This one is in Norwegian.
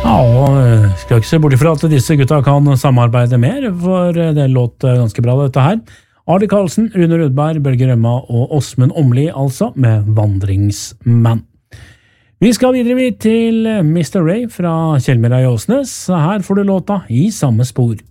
Ja, og skal ikke se bort ifra at disse gutta kan samarbeide mer, for det låt ganske bra dette her. Arne Karlsen, Rune Rudberg, Børge Rømma og Åsmund Åmli, altså, med Vandringsmann. Vi skal videre til Mr. Ray fra Kjellmyra i Åsnes. Her får du låta I samme spor.